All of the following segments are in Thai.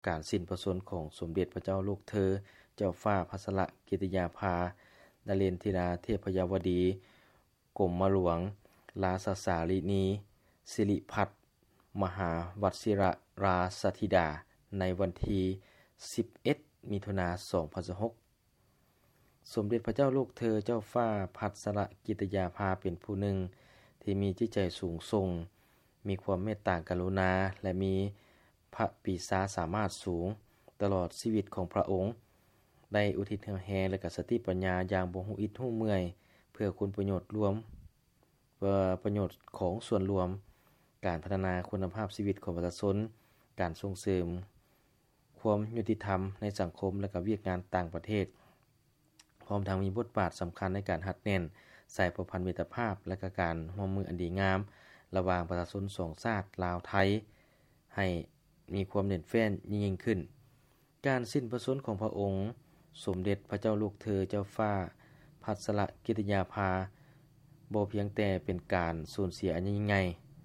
การสิ้นพระชนม์ของสมเด็จพระเจ้าลูกเธอเจ้าฟ้าพัสรกิติยาภานเรนธิราเทพยวดีกรมหลวงราชสาลินีสิริพัฒน์มหาวชิรราชธิดาในวันที่11มิถุนายน2016สมเด็จพระเจ้าลูกเธอเจ้าฟ้าพัสรกิติยาภาเป็นผู้หนึ่งที่มีจิตใจสูงส่งมีความเมตตากรุณาและมีพระปรีชาสามารถสูงตลอดชีวิตของพระองค์ได้อุทิศแห่และก็สติปัญญาอย่างบ่ฮู้อิดฮู้เมื่อยเพื่อคุณประโยชน์รวมเพื่อประโยชน์ของส่วนรวมการพัฒนาคุณภาพชีวิตของประชาชนการส่งเสริมความยุติธรรมในสังคมและก็เวียกงานต่างประเทศพร้อมทั้งมีบทบาทสำคัญในการหัดแน่นสายประพันธ์มิตรภาพและก็การร่วมมืออันดีงามระหว่างประชาชนสองชาติลาวไทยให้มีความเด่นแฟ้นยิ่งขึ้นการสิ้นพระชนม์ของพระองค์สมเด็จพระเจ้าลูกเธอเจ้าฟ้าพัสรกิติยาภาบ่เพียงแต่เป็นการสูญเสียอันยิ่งใหญ่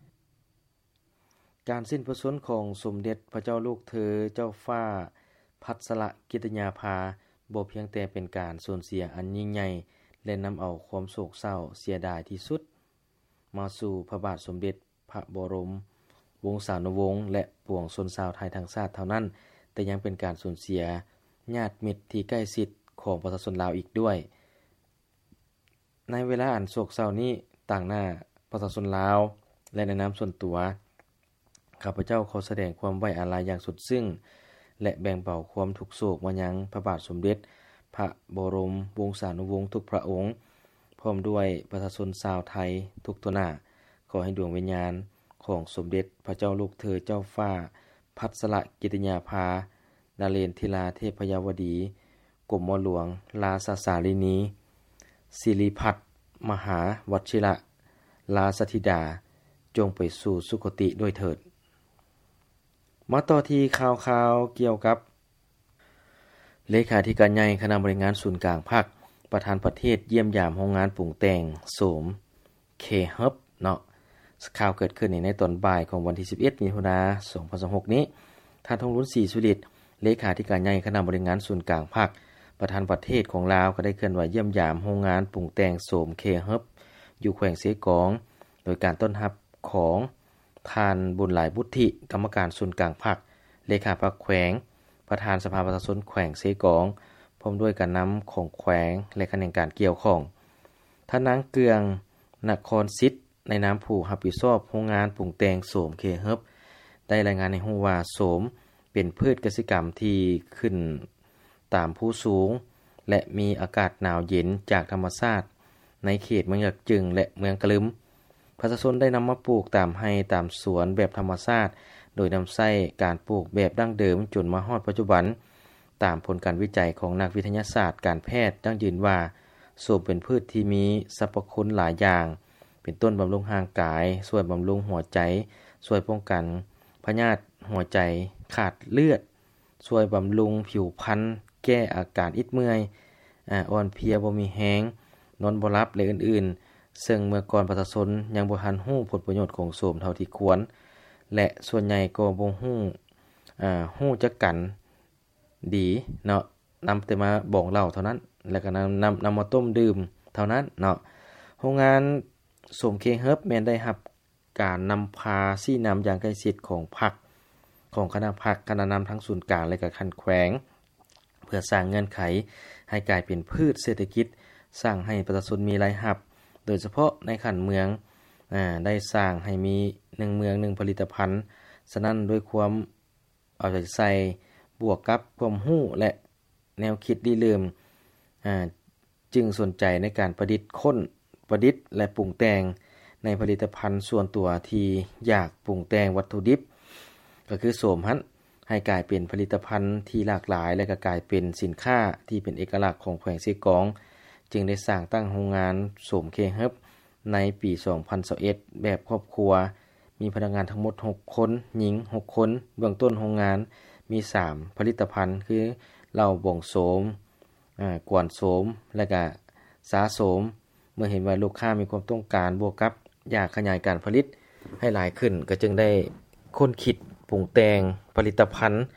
การสิ้นพระชนม์ของสมเด็จพระเจ้าลูกเธอเจ้าฟ้าพัสรกิติยาภาบ่เพียงแต่เป็นการสูญเสียอันยิ่งใหญ่และนำเอาความโศกเศร้าเสียดายที่สุดมาสู่พระบาทสมเด็จพระบรมวงศานุวงศ์และปวงชนชาวไทยทั้งชาติเท่านั้นแต่ยังเป็นการสูญเสียญาติมิตรที่ใกล้ชิดของประชาชนลาวอีกด้วยในเวลาอันโศกเศร้านี้ต่างหน้าประชาชนลาวและในนามส่วนตัวข้าพเจ้าขอแสดงความไว้อาลัยอย่างสุดซึ้งและแบ่งเบาความทุกข์โศกมายังพระบาทสมเด็จพระบรมวงศานุวงศ์ทุกพระองค์พร้อมด้วยประชาชนชาวไทยทุกตัวหน้าขอให้ดวงวิญญาณของสมเด็จพระเจ้าลูกเธอเจ้าฟ้าพัสรกิติยาภานเรนธิราเทพยวดีกรมหลวงราชสาลินีสิริพัฒน์มหาวชิรราชธิดาจงไปสู่สุคติด้วยเถิดมาต่อที่ข่าวๆเกี่ยวกับเลขาธิการใหญ่คณะบริหารศูนย์กลางภาคประธานประเทศเยี่ยมยามโรงงานปรุงแต่งโสมเคฮับเนาะข่าวเกิดขึ้นในตอนบ่ายของวันที่11มิถุนายน2026นี้ท่านทองรุ้นศรีสุฤทธิ์เลขาธิการใหญ่คณะบริหารศูนย์กลางภาคประธานประเทศของลาวก็ได้เคลื่อนไหวเยี่ยมยามโรงงานปรุงแต่งโสมเคฮับอยู่แขวงเสกองโดยการต้อนรับของท่านบุญหลายบุตถิกรรมการศูนย์กลางภาคเลขาภาคแขวงประธานสภาประชาชนแขวงเสกองพร้อมด้วยการนำของแขวงและคณะการเกี่ยวข้องท่านนางเกืองนครศิษย์ในนามผู้รับผิดชอบโรงงานปรุงแต่งโสมเคฮับได้รายงานให้รู้ว่าโสมเป็นพืชกสิกรรมที่ขึ้นตามภูสูงและมีอากาศหนาวเย็นจากธรรมชาติในเขตเมืองหยักจึงและเมืองกะลึมประชาชนได้นำมาปลูกตามไร่ตามสวนแบบธรรมชาติโดยนำใช้การปลูกแบบดั้งเดิมจนมาฮอดปัจจุบันตามผลการวิจัยของนักวิทยาศาสตร์การแพทย์ดั้งยืนว่าโสมเป็นพืชที่มีสรรพคุณหลายอย่างเป็นต้นบำรุงร่างกายช่วยบำรุงหัวใจช่วยป้องกันพยาธิหัวใจขาดเลือดช่วยบำรุงผิวพรรณแก้อาการอิดเมื่อยอ่อนเพลียบ่มีแรงนอนบ่หลับและอื่นๆซึ่งเมื่อก่อนประชาชนยังบ่ทันรู้ผลประโยชน์ของโสมเท่าที่ควรและส่วนใหญ่ก็บ่รู้จักกันดีเนาะนำแต่มาบอกเล่าเท่านั้นแล้วก็นำมาต้มดื่มเท่านั้นเนาะโรงงานโสมเคฮับแม่นได้รับการนำพาชี้นำอย่างใกล้ชิดของพรรคของคณะพรรคคณะนำทั้งศูนย์กลางและก็คันแขวงเพื่อสร้างเงื่อนไขให้กลายเป็นพืชเศรษฐกิจสร้างให้ประชาชนมีรายรับโดยเฉพาะในขันเมืองได้สร้างให้มี1เมือง1ผลิตภัณฑ์ฉะนั้นด้วยความเอาใจใส่บวกกับความรู้และแนวคิดริเริ่มจึงสนใจในการประดิษฐ์และปรุงแต่งในผลิตภัณฑ์ส่วนตัวที่อยากปรุงแต่งวัตถุดิบก็คือโสมหั่นให้กลายเป็นผลิตภัณฑ์ที่หลากหลายและก็กลายเป็นสินค้าที่เป็นเอกลักษณ์ของแขวงเสกองจึงได้สร้างตั้งโรงงานโสมเคฮับในปี2021แบบครอบครัวมีพนักงานทั้งหมด6คนหญิง6คนเบื้องต้นโรงงานมี3ผลิตภัณฑ์คือเหล้าบ่งโสมกวนโสมและก็สาโสมเมื่อเห็นว่าลูกค้ามีความต้องการบวกกับอยากขยายการผลิตให้หลายขึ้นก็จึงได้ค้นคิดปรุงแต่งผลิตภัณฑ์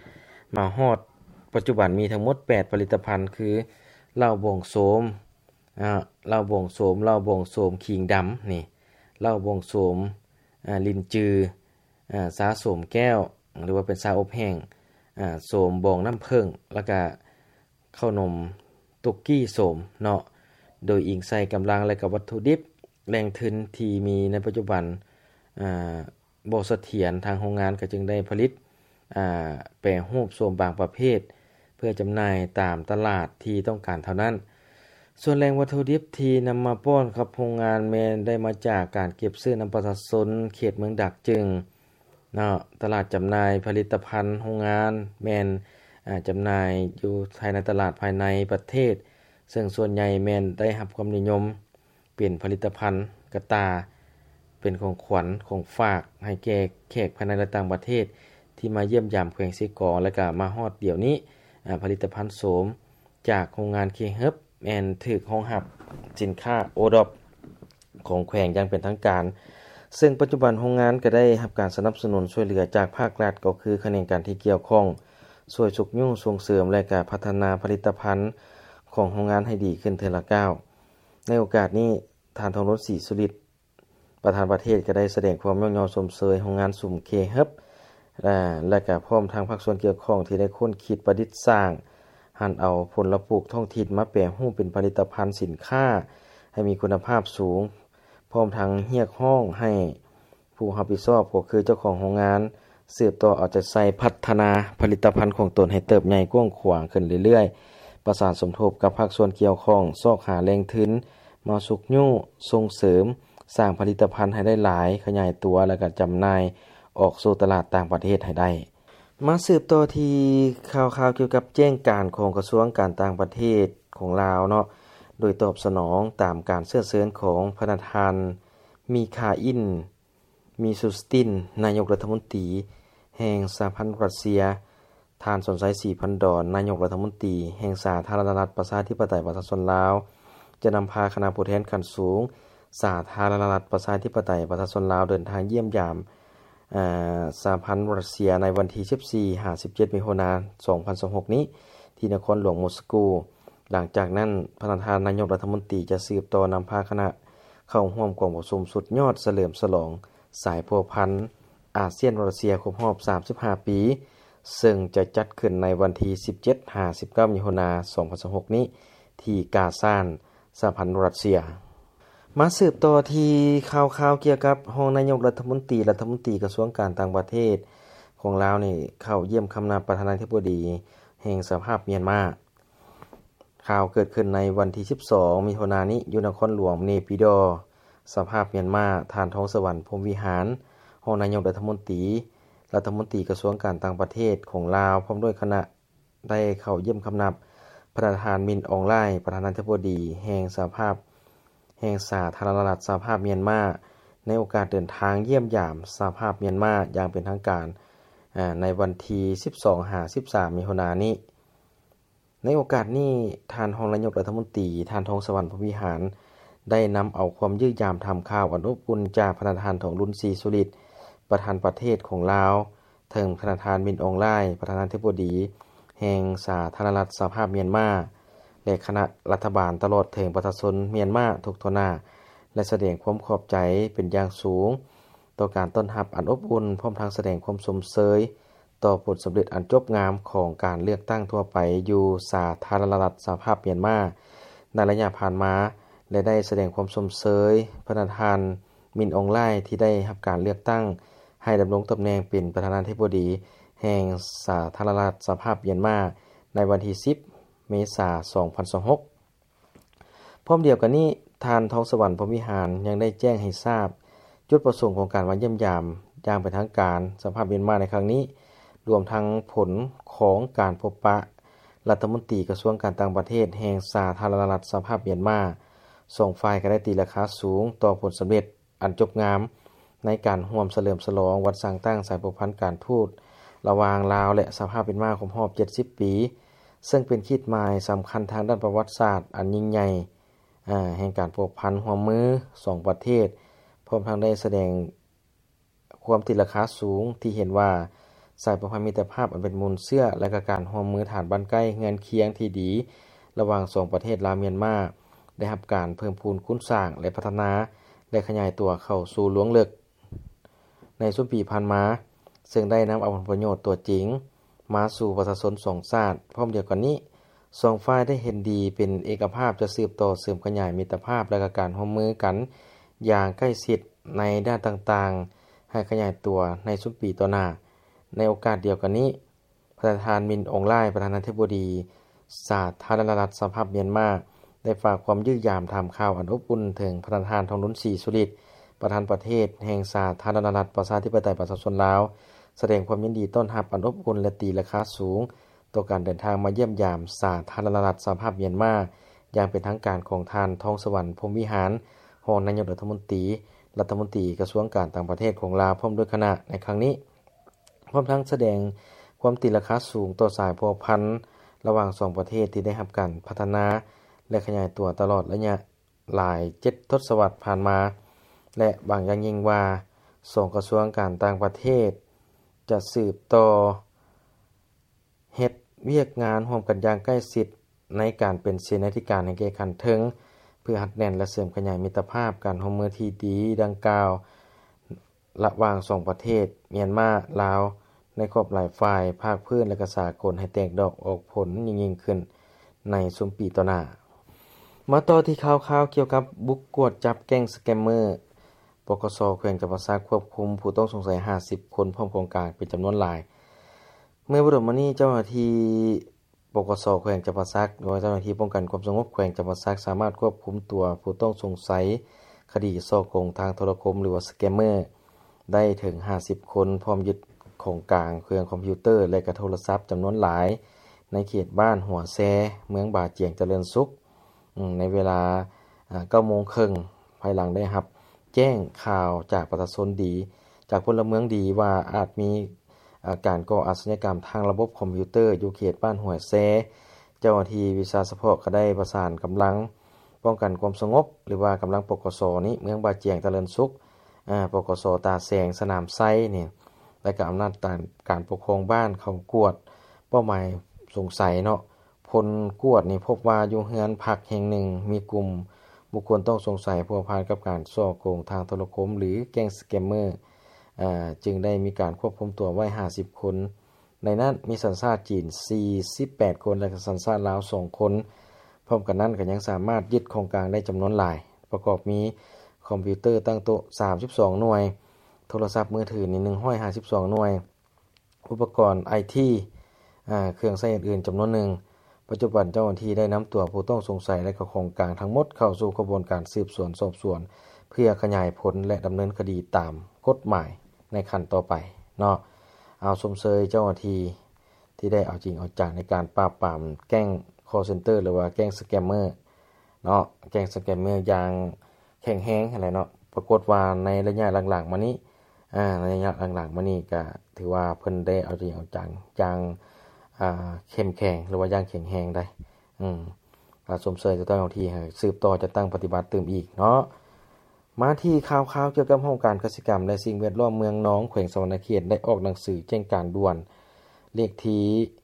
มาฮอดปัจจุบันมีทั้งหมด8ผลิตภัณฑ์คือเหล้าบ่งโสมเหล้าบ่งโสมเหล้าบ่งโสมขิงดำนี่เหล้าบ่งโสมลินจือสาโสมแก้วหรือว่าเป็นสาอบแห้งโสมบองน้ำผึ้งแล้วก็ข้าวนมตุกกี้โสมเนาะโดยอิงใส่กำลังและก็วัตถุดิบแหล่งทุนที่มีในปัจจุบันบ่เสถียรทางโรงงานก็จึงได้ผลิตแปรรูปโสมบางประเภทเพื่อจำหน่ายตามตลาดที่ต้องการเท่านั้นส่วนแหล่งวัตถุดิบที่นำมาป้อนกับโรงงานแม้นได้มาจากการเก็บซื้อนำประชาชนเขตเมืองดักจึงเนาะตลาดจำหน่ายผลิตภัณฑ์โรงงานแม่นจำหน่ายอยู่ภายในตลาดภายในประเทศซึ่งส่วนใหญ่แม่นได้รับความนิยมเป็นผลิตภัณฑ์กระตาเป็นของขวัญของฝากให้แก่แขกภายในและต่างประเทศที่มาเยี่ยมยามแขวงสิกอและก็มาฮอดเดี๋ยวนี้ผลิตภัณฑ์โสมจากโรงงานเคเฮิบแม่นถูกรองรับสินค้าโอดอปของแขวงอย่างเป็นทางการซึ่งปัจจุบันโรงงานก็ได้รับการสนับสนุนช่วยเหลือจากภาครัฐก็คือแขนงการที่เกี่ยวข้องช่วยสุกยุ่งส่งเสริมและก็พัฒนาผลิตภัณฑ์ของโรงงานให้ดีขึ้นเทื่อละก้าวในโอกาสนี้ท่านทองรถศรีสุริตประธานประเทศก็ได้แสดงความยกย่องชมเชยโรงงานสุ่มเคเฮิบและก็พร้อมทางภาคส่วนเกี่ยวข้องที่ได้ค้นคิดประดิษฐ์สร้างหันเอาผลปลูกท้องถิ่นมาแปรรูปเป็นผลิตภัณฑ์สินค้าให้มีคุณภาพสูงพร้อมทั้งเรียกร้องให้ผู้รับผิดชอบก็คือเจ้าของโรงงานสืบต่อเอาใจใส่พัฒนาผลิตภัณฑ์ของตนให้เติบใหญ่กว้างขวางขึ้นเรื่อยๆประสานสมทบกับภาคส่วนเกี่ยวข้องซอกหาแหล่งทุนมาสุกยุ่งส่งเสริมสร้างผลิตภัณฑ์ให้ได้หลายขยายตัวและก็จำหน่ายออกสู่ตลาดต่างประเทศให้ได้มาสืบต่อที่ข่าวๆเกี่ยวกับแจ้งการของกระทรวงการต่างประเทศของลาวเนาะโดยตอบสนองตามการเชื้อเชิญของประธานมีคาอินมีสุสตินนายกรัฐมนตรีแห่งสหพันธ์รัสเซียทานสนใจศรีพันดอนนายกรัฐมนตรีแห่งสาธารณรัฐประชาธิปไตยประชาชนลาวจะนำพาคณะผู้แทนขั้นสูงสาธารณรัฐประชาธิปไตยประชาชนลาวเดินทางเยี่ยมยามสหพันธ์รัสเซียในวันที่14-17 มิถุนายน 2026 นี้ที่นครหลวงมอสโกหลังจากนั้นประธานนายกรัฐมนตรีจะสืบต่อนำพาคณะเข้าร่วมกองประชุมสุดยอดเฉลิมฉลองสายพัวพันธ์อาเซียนรัสเซียครบรอบ35 ปีซึ่งจะจัดขึ้นในวันที่ 17-19 มิถุนายน 2026 นี้ที่กาซานสหพันธ์รัสเซียมาสืบต่อที่ข่าวๆเกี่ยวกับรองนายกรัฐมนตรีกระทรวงการต่างประเทศของลาวนี่เข้าเยี่ยมคำนับประธานาธิบดีแห่งสหภาพเมียนมาข่าวเกิดขึ้นในวันที่12มิถุนายนนี้อยู่นครหลวงเนปิดอสหภาพเมียนมาท่านทองสวรรค์พรหมวิหารรองนายกรัฐมนตรีกระทรวงการต่างประเทศของลาวพร้อมด้วยคณะได้เข้าเยี่ยมคำนับประธานมินอองไลประธานาธิบดีแห่งสาธารณรัฐสหภาพเมียนมาในโอกาสเดินทางเยี่ยมยามสหภาพเมียนมาอย่างเป็นทางการในวันที่12-13 มิถุนายนนี้ในโอกาสนี้ท่านรองนายกรัฐมนตรีท่านทองสวรรค์พรหมวิหารได้นำเอาความยืดยามทำข่าวอันอบอุ่นจากประธานทองรุนศรีสุริตประธานประเทศของลาวถึงประธานมินอองไลประธานาธิบดีแห่งสาธารณรัฐสหภาพเมียนมาและคณะรัฐบาลตลอดถึงประชาชนเมียนมาทุกทหน้าและแสดงความขอบใจเป็นอย่างสูงต่อการต้อนรับอันอบอุ่นพร้อมทั้งแสดงความสมเสยต่อผลสำเร็จอันจบงามของการเลือกตั้งทั่วไปอยู่สาธารณรัฐสหภาพเมียนมาในระยะผ่านมาและได้แสดงความสมเสยประธานมินอองไลที่ได้รับการเลือกตั้งให้ดำรงตำแหน่งเป็นประธานาธิบดีแห่งสาธารณรัฐสหภาพเมียนมาในวันที่10 เมษายน 2026 พร้อมเดียวกันนี้ท่านทองสวรรค์พรหมวิหารยังได้แจ้งให้ทราบจุดประสงค์ของการมาเยี่ยมยามอย่างเป็นทางการสหภาพเมียนมาในครั้งนี้รวมทั้งผลของการพบปะรัฐมนตรีกระทรวงการต่างประเทศแห่งสาธารณรัฐสหภาพเมียนมาส่งฝ่ายก็ได้ตีราคาสูงต่อผลสำเร็จอันจบงามในการร่วมเฉลิมฉลองวันสร้างตั้งสายผูกพันการทูตระหว่างลาวและสหภาพเมียนมาครบรอบ70 ปีซึ่งเป็นขีดหมายสำคัญทางด้านประวัติศาสตร์อันยิ่งใหญ่แห่งการผูกพันร่วมมือ2ประเทศพร้อมทั้งได้แสดงความติดราคาสูงที่เห็นว่าสายประพันธ์มิตรภาพอันเป็นมูลเชื่อและก็การร่วมมือฐานบ้านใกล้เฮือนเคียงที่ดีระหว่าง2ประเทศลาวเมียนมาได้รับการเพิ่มพูนคุ้นสร้างและพัฒนาและขยายตัวเข้าสู่หลวงลึกในช่วงปีผ่านมาซึ่งได้นําเอาผลประโยชน์ตัวจริงมาสู่ประชาชน2ชาติพร้อมเดียวกันนี้2ฝ่ายได้เห็นดีเป็นเอกภาพจะสืบต่อเสริมขยายมิตรภาพและก็การร่วมมือกันอย่างใกล้ชิดในด้านต่างๆให้ขยายตัวในช่วงปีต่อหน้าในโอกาสเดียวกันนี้ประธานมินอองไลประธานาธิบดีสาธารณรัฐสหภาพเมียนมาได้ฝากความยืดยามถามข่าวอันอบอุ่นถึงประธานทองลุ้นศรีสุริตประธานประเทศแห่งสาธารณรัฐประชาธิปไตยประชาชนลาวแสดงความยินดีต้อนรับอันอบอุ่นและตีราคาสูงต่อการเดินทางมาเยี่ยมยามสาธารณรัฐสหภาพเมียนมาอย่างเป็นทางการของทานทองสวรรค์พรหมวิหารรองนายกรัฐมนตรีกระทรวงการต่างประเทศของลาวพร้อมด้วยคณะในครั้งนี้พร้อมทั้งแสดงความตีราคาสูงต่อสายพัวพันธ์ระหว่าง2ประเทศที่ได้รับการพัฒนาและขยายตัวตลอดระยะหลาย7ทศวรรษผ่านมาและบางอย่างยิ่งว่า2กระทรวงการต่างประเทศจะสืบต่อเฮ็ดเวียกงานร่วมกันอย่างใกล้ชิดในการเป็นเสนาธิการแห่งแก่ขันเทิงเพื่อหัดแน่นและเสริมขยายมิตรภาพการร่วมมือที่ดีดังกล่าวระหว่าง2ประเทศเมียนมาลาวในครอบหลายฝ่ายภาคพื้นและก็สากลให้แตกดอกออกผลยิ่งขึ้นในสุมปีต่อหน้ามาต่อที่ข่าวๆเกี่ยวกับบุกกวดจับแก๊งสแกมเมอร์ปกส.แขวงจำปาสักควบคุมผู้ต้องสงสัย50คนพร้อมของกลางเป็นจำนวนหลายเมื่อบ่ดลมานี้เจ้าหน้าที่ปกส.แขวงจำปาสักโดยเจ้าหน้าที่ป้องกันความสงบแขวงจำปาสักสามารถควบคุมตัวผู้ต้องสงสัยคดีฉ้อโกงทางโทรคมหรือว่าสแกมเมอร์ได้ถึง50คนพร้อมยึดของกลางเครื่องคอมพิวเตอร์และก็โทรศัพท์จำนวนหลายในเขตบ้านหัวแซเมืองบาเจียงเจริญสุขในเวลา 9:30 น.ภายหลังได้รับแจ้งข่าวจากประชาชนดีจากพลเมืองดีว่าอาจมีการก่ออาชญากรรมทางระบบคอมพิวเตอร์อยู่เขตบ้านหัวแซเจ้าหน้าที่วิชาเฉพาะก็ได้ประสานกำลังป้องกันความสงบหรือว่ากำลังปกสนี้เมืองบาเจียงเจริญสุขปกสตาแสงสนามไซนี่และก็อำนาจการปกครองบ้านเข้ากวดเป้าหมายสงสัยเนาะพลกวดนี่พบว่าอยู่เฮือนพักแห่งหนึ่งมีกลุ่มบุคคลต้องสงสัยพัวพันกับการฉ้อโกงทางโทรคมหรือแก๊งสแกมเมอร์จึงได้มีการควบคุมตัวไว้50คนในนั้นมีสัญชาติจีน48คนและสัญชาติลาว2คนพร้อมกันนั้นก็ยังสามารถยึดของกลางได้จำนวนหลายประกอบมีคอมพิวเตอร์ตั้งโต๊ะ32หน่วยโทรศัพท์มือถือนี่152หน่วยอุปกรณ์ IT เครื่องใช้อื่นๆจำนวนหนึ่งปัจจุบันเจ้าหน้าที่ได้นําตัวผู้ต้องสงสัยและก็ของกลางทั้งหมดเข้าสู่กระบวนการสืบสวนสอบสวนเพื่อขยายผลและดําเนินคดีตามกฎหมายในขั้นต่อไปเนาะเอาชมเชยเจ้าหน้าที่ได้เอาจริงเอาจังในการปราบปรามแก๊ง call center หรือว่าแก๊งสแกมเมอร์เนาะแก๊งสแกมเมอร์อย่างแข็งแรงอะไรเนาะปรากฏว่าในระยะหลังๆมานี้ในระยะหลังๆมานี้ก็ถือว่าเพิ่นได้เอาจริงเอาจังอย่างเข้มแข็งหรือว่าอย่างแข็งแรงได้สมเสยจะต้องเอาที่สืบต่อจะตั้งปฏิบัติเติมอีกเนาะมาที่ข่าวๆเกี่ยวกับโครงการกสิกรรมและสิ่งแวดล้อมเมืองน้องแขวงสวรรณเขตได้ออกหนังสือแจ้งการด่วนเลขที่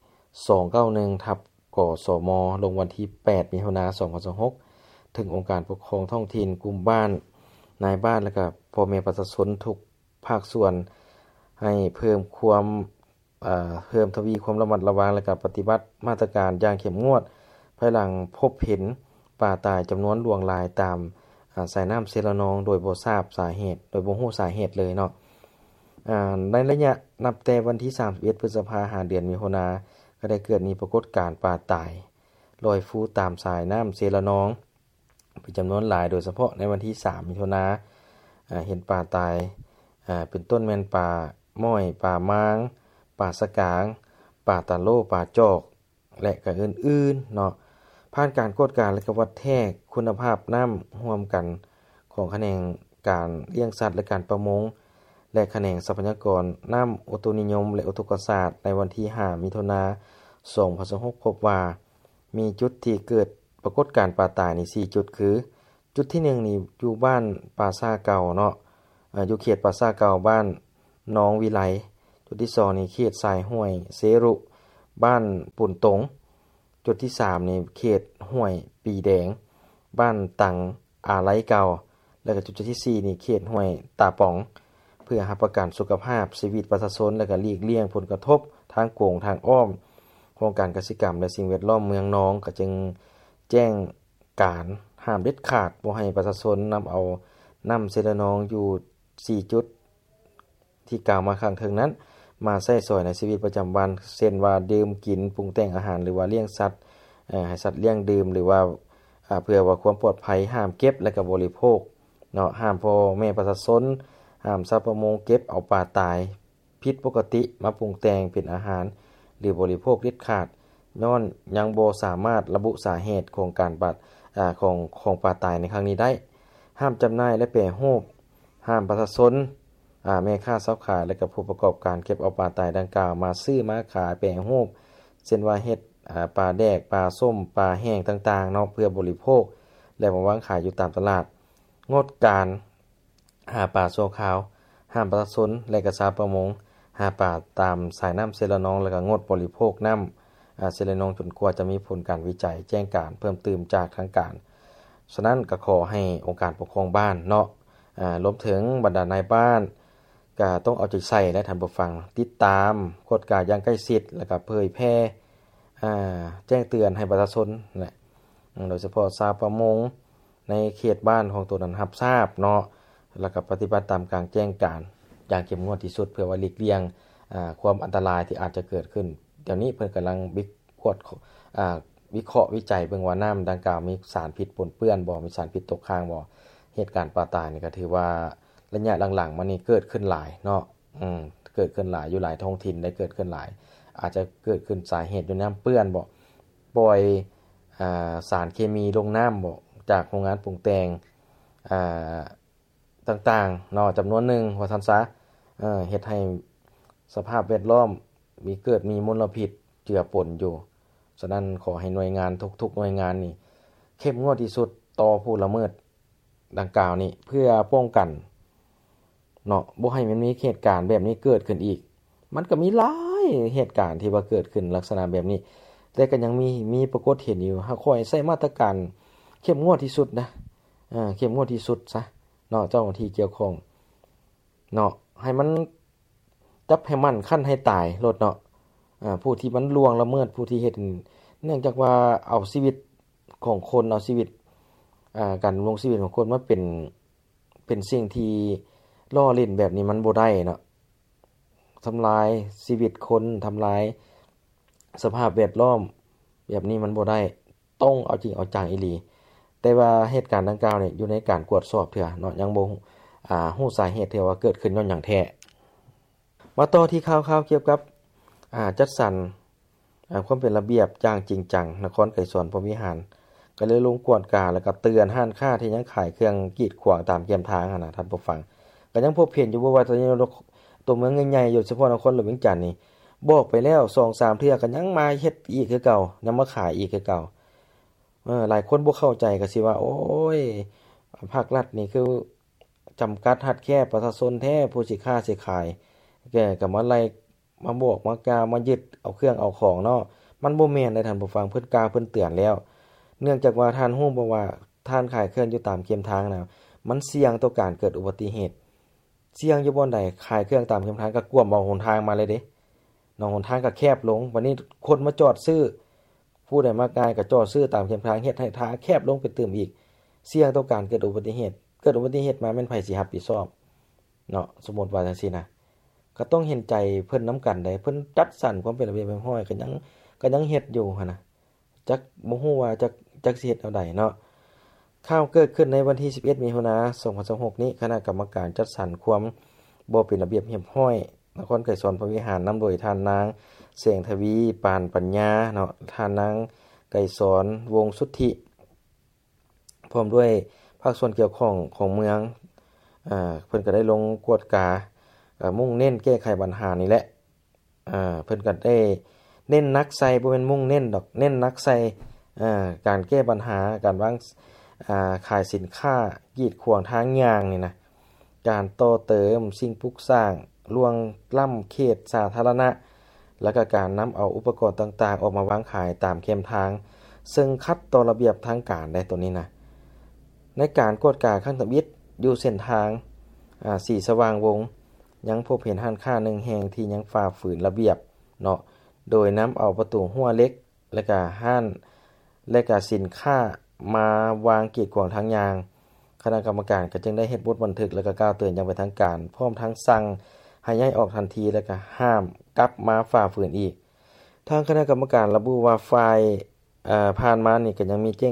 291/กสมลงวันที่8มิถุนายน2026ถึงองค์การปกครองท้องถิ่นกลุ่มบ้านนายบ้านและก็พ่อแม่ประชาชนทุกภาคส่วนให้เพิ่มทวีความระมัดระวังและก็ปฏิบัติมาตรการอย่างเข้มงวดภายหลังพบเห็นป่าตายจำนวนหลวงหลายตามสายน้ำเซละนองโดยบ่ทราบสาเหตุโดยบ่ฮู้สาเหตุเลยเนาะในระยะนับแต่วันที่31พฤษภาคมเดือนมิถุนายนก็ได้เกิดมีปรากฏการณ์ป่าตายลอยฟูตามสายน้ำเซละนองเป็นจำนวนหลายโดยเฉพาะในวันที่3มิถุนายนเห็นป่าตายเป็นต้นแม่นป่าม้อยป่ามางป่าสกางป่าตาโลป่าจอกและก็อื่นๆเนาะผ่านการกวดการและก็วัดแท้คุณภาพน้ำร่วมกันของแขนงการเลี้ยงสัตว์และการประมงและแขนงทรัพยากรน้ำอุตุนิยมและอุทกศาสตร์ในวันที่5มิถุนายน2026พบว่ามีจุดที่เกิดปรากฏการณ์ป่าตายนี่4จุดคือจุดที่1นี่อยู่บ้านป่าซ่าเก่าเนาะอยู่เขตป่าซ่าเก่าบ้านน้องวิไลจุดที่2นี่เขตสายห้วยเสรุบ้านปุ่นตงจุดที่3นี่เขตห้วยปีแดงบ้านตังอาไลเก่าแล้วก็จุดที่4นี่เขตห้วยตาป๋องเพื่อรับประกันสุขภาพชีวิตประชาชนและก็หลีกเลี่ยงผลกระทบทางโกงทางอ้อมโครงการกสิกรรมและสิ่งแวดล้อมเมืองน้องก็จึงแจ้งการห้ามเด็ดขาดบ่ให้ประชาชนนำเอาน้ำเสลนองอยู่4จุดที่กล่าวมาข้างเทิงนั้นมาใช้สอยในชีวิตประจำวันเช่นว่าดื่มกินปรุงแต่งอาหารหรือว่าเลี้ยงสัตว์ให้สัตว์เลี้ยงดื่มหรือว่าเพื่อว่าความปลอดภัยห้ามเก็บและก็บริโภคเนาะห้ามพ่อแม่ประชาชนห้ามสัตว์ประมงเก็บเอาปลาตายผิดปกติมาปรุงแต่งเป็นอาหารหรือบริโภคเด็ดขาดย้อนยังบ่สามารถระบุสาเหตุของการของปลาตายในครั้งนี้ได้ห้ามจำหน่ายและแปรรูปห้ามประชาชนแม่ค้าซับขายและก็ผู้ประกอบการเก็บเอาปลาตายดังกล่าวมาซื้อมาขายแปรรูปเช่นว่าเฮ็ดปลาแดกปลาส้มปลาแห้งต่างๆเนาะเพื่อบริโภคและมาวางขายอยู่ตามตลาดงดการหาปลาชั่วคราวห้ามประชาชนและก็ชาวประมงหาปลาตามสายน้ำเซลนองและก็งดบริโภคน้ำเซลนองจนกว่าจะมีผลการวิจัยแจ้งการเพิ่มเติมจากทางการฉะนั้นก็ขอให้องค์การปกครองบ้านเนาะรวมถึงบรรดานายบ้านก็ต้องเอาใจใส่และท่านผู้ฟังติดตามกฎกาอย่างใกล้ชิดแล้วก็เผยแพร่แจ้งเตือนให้ประชาชนแหละโดยเฉพาะชาวประมงในเขตบ้านของตัวนั้นรับทราบเนาะแล้วก็ปฏิบัติตามการแจ้งการอย่างเข้มงวดที่สุดเพื่อว่าหลีกเลี่ยงความอันตรายที่อาจจะเกิดขึ้นเดี๋ยวนี้เพิ่นกำลังวิเคราะห์วิจัยเบิ่งว่าน้ำดังกล่าวมีสารพิษปนเปื้อนบ่มีสารพิษตกค้างบ่เหตุการณ์ปลาตายนี่ก็ถือว่าระยะหลังๆมานี่เกิดขึ้นหลายเนาะเกิดขึ้นหลายอยู่หลายท้องถิ่นได้เกิดขึ้นหลายอาจจะเกิดขึ้นสาเหตุอยู่น้ำเปื้อนบ่ปล่อยสารเคมีลงน้ำบ่จากโรงงานปรุงแต่งต่างๆเนาะจำนวนหนึ่งว่าซั่นซะเฮ็ดให้สภาพแวดล้อมมีมลพิษเจือปนอยู่ฉะนั้นขอให้หน่วยงานทุกๆหน่วยงานนี่เข้มงวดที่สุดต่อผู้ละเมิดดังกล่าวนี้เพื่อป้องกันเนาะบ่ให้มันมีเหตุการณ์แบบนี้เกิดขึ้นอีกมันก็มีหลายเหตุการณ์ที่ว่าเกิดขึ้นลักษณะแบบนี้แต่ก็ยังมีปรากฏเห็นอยู่ถ้าค่อยใช้มาตรการเข้มงวดที่สุดนะเข้มงวดที่สุดซะเนาะเจ้าหน้าที่เกี่ยวข้องเนาะให้มันจับให้มันคั่นให้ตายโลดเนาะผู้ที่มันล่วงละเมิดผู้ที่เฮ็ดเนื่องจากว่าเอาชีวิตของคนเอาชีวิตการดำรงชีวิตของคนมาเป็นสิ่งที่ล้อเล่นแบบนี้มันบ่ได้เนาะทำลายชีวิตคนทำลายสภาพแวดล้อมแบบนี้มันบ่ได้ต้องเอาจริงเอาจังอีหลีแต่ว่าเหตุการณ์ดังกล่าวนี่อยู่ในการตรวจสอบเถื่อเนาะยังบ่ฮู้สาเหตุเถื่อว่าเกิดขึ้นย้อนหยังแท้มาต่อที่ข่าวๆเกี่ยวกับจัดสรรความเป็นระเบียบอย่างจริงจังนครไกรสอนพรหมวิหารก็เลยลงกวดกาแล้วก็เตือนห้านค้าที่ยังขายเครื่องกีดขวางตามเกียมทางน่ะท่านผู้ฟังก็ยังพบเห็นอยู่ว่าตอนนี้ตัวเมืองใหญ่ๆอยู่เฉพาะนครหลวงเวียงจันทน์นี่บอกไปแล้ว 2-3 เทื่อก็ยังมาเฮ็ดอีกคือเก่ายังมาขายอีกคือเก่าหลายคนบ่เข้าใจก็สิว่าโอ้ยภาครัฐนี่คือจำกัดหัดแค่ประชาชนแท้ผู้สิค้าสิขายแกก็มาไล่มาบอกมากามายึดเอาเครื่องเอาของเนาะมันบ่แม่นได้ท่านผู้ฟังเพิ่นกล่าวเพิ่นเตือนแล้วเนื่องจากว่าท่านฮู้บ่ว่าท่านขายเครื่องอยู่ตามเข็มทางน่ะมันเสี่ยงต่อการเกิดอุบัติเหตุเสี่ยงอยู่บ่อนใดขายเครื่องตามเข็มทางก็กวมเอาหนทางมาเลยเด้เนาะหนทางก็แคบลงวันนี้คนมาจอดซื้อผู้ใดมากายก็จอดซื้อตามเข็มทางเฮ็ดให้ทางแคบลงไปเติมอีกเสี่ยงต่อการเกิดอุบัติเหตุมาแม่นไผสิรับผิดชอบเนาะสมมุติว่าจังซี่นะก็ต้องเห็นใจเพิ่นนำกันได้เพิ่นจัดสรรความเป็นระเบียบเรียบร้อยก็ยังเฮ็ดอยู่หั่นน่ะจักบ่ฮู้ว่าจักสิเฮ็ดเอาใดเนาะข่าวเกิดขึ้นในวันที่11มิถุนายน2026นี้คณะกรรมการจัดสรรความบ่เป็นระเบียบเรียบร้อยนครไกรสอนพรหมวิหารนำโดยท่านนางแสงทวีปานปัญญาเนาะท่านนางไกรสอนวงศ์สุทธิพร้อมด้วยภาคส่วนเกี่ยวข้องของเมืองเพิ่นก็ได้ลงกวดกามุ่งเน้นแก้ไขปัญหานี่แหละเพิ่นก็ได้เน้นนักใส่บ่แม่นมุ่งเน้นดอกเน้นนักใส่การแก้ปัญหาการวางขายสินค้ากีดขวางทางยางนี่นะการต่อเติมสิ่งปลูกสร้างล่วงล้ำเขตสาธารณะและก็การนําเอาอุปกรณ์ต่างๆออกมาวางขายตามเข้มทางซึ่งขัดต่อระเบียบทางการได้ตัวนี้นะในการกวดกาขั้นตบิดอยู่เส้นทางสีสว่างวงยังพบเห็นห้านค้าหนึ่งแห่งที่ยังฝ่าฝืนระเบียบเนาะโดยนําเอาประตูหัวเล็กและก็ห้านและก็สินค้ามาวางกีดขวางทางยางคณะกรรมการก็จึงได้เฮ็ดบทบันทึกและก็กล่าวเตือนอย่างเป็นทางการพร้อมทั้งสั่งให้ย้ายออกทันทีและก็ห้ามกลับมาฝ่าฝืนอีกทางคณะกรรมการระบุว่าฝ่ายผ่านมานี่ก็ยังมีแจ้ง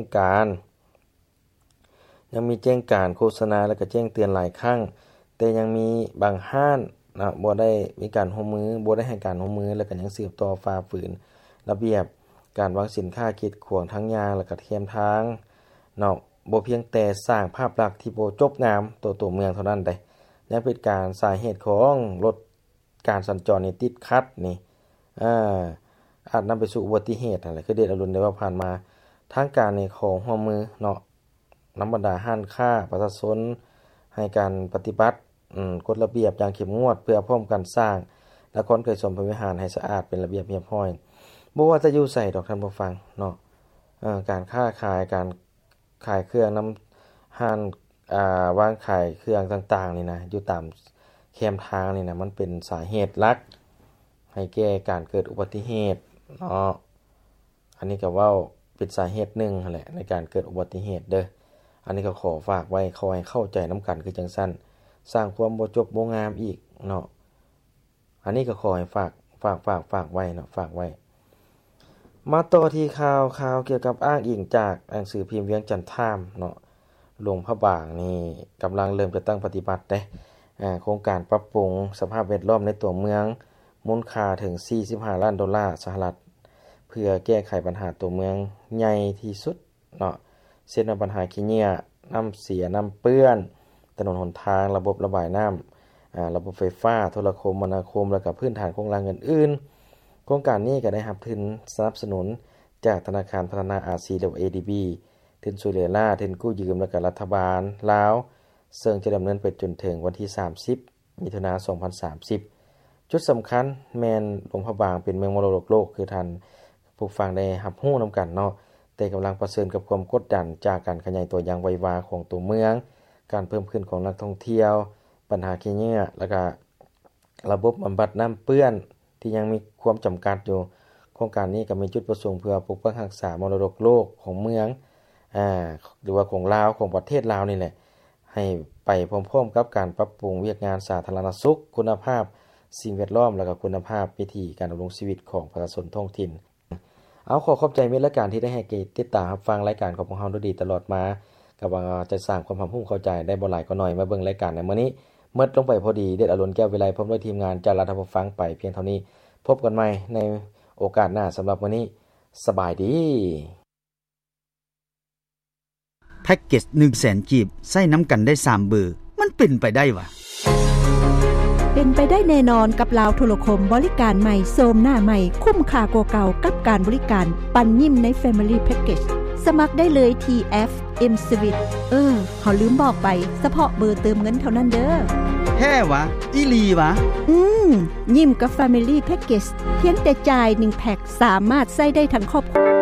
การโฆษณาและก็แจ้งเตือนหลายครั้งแต่ยังมีบางห้านบ่ได้มีการร่วมมือบ่ได้ให้การร่วมมือและก็ยังสืบต่อฝ่าฝืนระเบียบการวางสินค้ากีดขวางทางยางและก็เทียมทางเนาะบ่เพียงแต่สร้างภาพลักษณ์ที่บ่จบงามตัวเมืองเท่านั้นได้ยังเป็นการสาเหตุของรถการสัญจรนี่ติดขัดนี่อาจนําไปสู่อุบัติเหตุนั่นแหละคือเดชอรุณได้ว่าผ่านมาทางการนี่ขอร่วมมือเนาะนำบรรดาห้านค้าประชาชนให้การปฏิบัติกฎระเบียบอย่างเข้มงวดเพื่อพร้อมกันสร้างนครเกิดสมพวิหารให้สะอาดเป็นระเบียบเรียบร้อยบ่ว่าจะอยู่ไสดอกท่านผู้ฟังเนาะการค้าขายการขายเครื่องนําห้านวางขายเครื่องต่างๆนี่นะอยู่ตามแคมทางนี่นะมันเป็นสาเหตุหลักให้แก้การเกิดอุบัติเหตุเนาะอันนี้ก็เว้าเป็นสาเหตุหนึ่งนั่นแหละในการเกิดอุบัติเหตุเด้ออันนี้ก็ขอฝากไว้ขอให้เข้าใจนํากันคือจังซั่นสร้างความบ่จบบ่งามอีกเนาะอันนี้ก็ขอให้ฝากไว้เนาะฝากไว้มาต่อที่ข่าวเกี่ยวกับอ้างอิงจากหนังสือพิมพ์เวียงจันทน์ไทม์เนาะหลวงพระบางนี่กําลังเริ่มจะตั้งปฏิบัติเด้โครงการปรับปรุงสภาพแวดล้อมในตัวเมืองมูลค่าถึง$45 ล้านสหรัฐเพื่อแก้ไขปัญหาตัวเมืองใหญ่ที่สุดเนาะเช่นปัญหาขี้เหงื่อน้ำเสียน้ำเปื้อนถนนหนทางระบบระบายน้ำระบบไฟฟ้าโทรคมนาคมและก็พื้นฐานโครงสร้างอื่นๆโครงการนี้ก็ได้รับทุนสนับสนุนจากธนาคารพัฒนาอาเซียนหรือ ADB ทุนช่วยเหลือทุนกู้ยืมและก็รัฐบาลลาวซึ่งจะดำเนินไปจนถึงวันที่30มิถุนายน2030จุดสำคัญแม่นหลวงพระบางเป็นเมืองมรดกโลกคือท่านผู้ฟังได้รับรู้นํากันเนาะแต่กําลังเผชิญกับความกดดันจากการขยายตัวอย่างไววาของตัวเมืองการเพิ่มขึ้นของนักท่องเที่ยวปัญหาขี้เหงื่อและก็ระบบบำบัดน้ำเปื้อนที่ยังมีความจำกัดอยู่โครงการนี้ก็มีจุดประสงค์เพื่อปกป้องรักษามรดกโลกของเมืองหรือว่าของลาวของประเทศลาวนี่แหละให้ไปพร้อมๆกับการปรับปรุงเวียกงานสาธารณสุขคุณภาพสิ่งแวดล้อมและก็คุณภาพวิถีการดำรงชีวิตของประชาชนท้องถิ่นเอาขอบใจมิตรรายการที่ได้ให้เกียรติติดตามรับฟังรายการของพวกเราดีตลอดมาก็หวังว่าจะสร้างความรู้เข้าใจได้บ่หลายก็น้อยมาเบิ่งรายการในมื้อนี้หมดลงไปพอดีเด็ดอรุณแก้ววิไลพร้อมด้วยทีมงานจากรัฐผู้ฟังไปเพียงเท่านี้พบกันใหม่ในโอกาสหน้าสําหรับวันนี้สบายดีแพ็กเกจ 100,000 กีบใช้นํากันได้3เบอร์มันเป็นไปได้วะเป็นไปได้แน่นอนกับลาวโทรคมบริการใหม่โสมหน้าใหม่คุ้มค่ากว่าเก่ากับการบริการปันยิ้มใน Family Package สมัครได้เลยที่ FM Switch เขาลืมบอกไปเฉพาะเบอร์เติมเงินเท่านั้นเด้อแท้วะอีหลีวะยิ้มกับ Family Package เพียงแต่จ่าย1แพ็คสามารถใช้ได้ทั้งครอบครัว